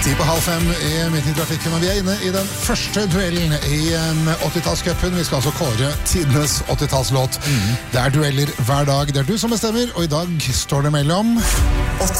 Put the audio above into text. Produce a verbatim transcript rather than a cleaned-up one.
Ti på halv fem i Midt i trafikken, og vi er inne i den første duellen i åttitallscupen. Vi skal altså kåre tidenes åttitallslåt. Mm. Det er dueller hver dag. Det er du som bestemmer, og i dag står det mellom